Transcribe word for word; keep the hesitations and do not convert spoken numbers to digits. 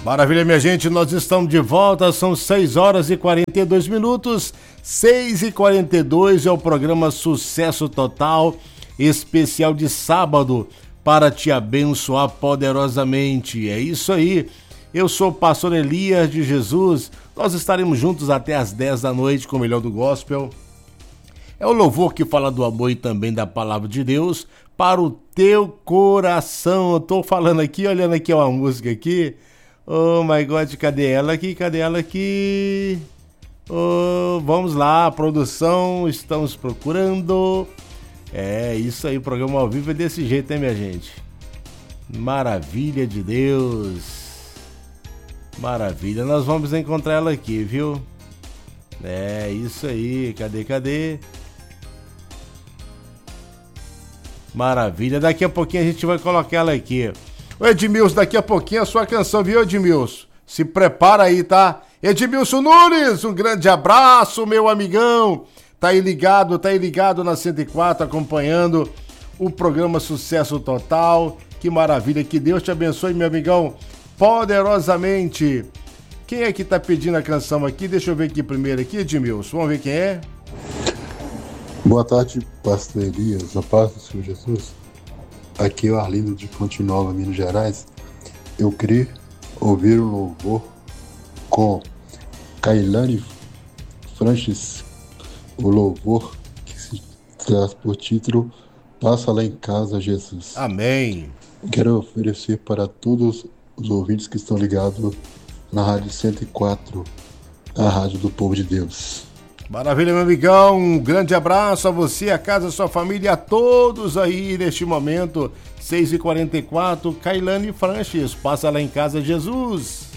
Maravilha, minha gente, nós estamos de volta, são seis horas e quarenta e dois minutos, seis e quarenta e dois é o programa Sucesso Total, especial de sábado, para te abençoar poderosamente. É isso aí, eu sou o pastor Elias de Jesus, nós estaremos juntos até às dez da noite com o melhor do gospel. É o louvor que fala do amor e também da palavra de Deus para o teu coração. Eu tô falando aqui, olhando aqui uma música aqui. Oh my God, cadê ela aqui? Cadê ela aqui? Oh, vamos lá, produção, estamos procurando. É, isso aí, o programa ao vivo é desse jeito, hein, minha gente? Maravilha de Deus. Maravilha, nós vamos encontrar ela aqui, viu? É, isso aí, cadê, cadê? Maravilha, daqui a pouquinho a gente vai colocar ela aqui. Ô Edmilson, daqui a pouquinho a sua canção, viu, Edmilson? Se prepara aí, tá? Edmilson Nunes, um grande abraço, meu amigão. Tá aí ligado, tá aí ligado na cento e quatro, acompanhando o programa Sucesso Total. Que maravilha, que Deus te abençoe, meu amigão, poderosamente. Quem é que tá pedindo a canção aqui? Deixa eu ver aqui primeiro aqui, Edmilson. Vamos ver quem é. Boa tarde, pastor Elias. A paz do Senhor Jesus. Aqui é o Arlindo de Fonte Nova, Minas Gerais. Eu queria ouvir um louvor com Kailane Francis, o louvor que se traz por título Passa Lá em Casa, Jesus. Amém. Quero oferecer para todos os ouvintes que estão ligados na Rádio cento e quatro, a Rádio do Povo de Deus. Maravilha, meu amigão, um grande abraço a você, a casa, a sua família, a todos aí neste momento, seis e quarenta e quatro, Kailane Francis, Passa Lá em Casa, Jesus.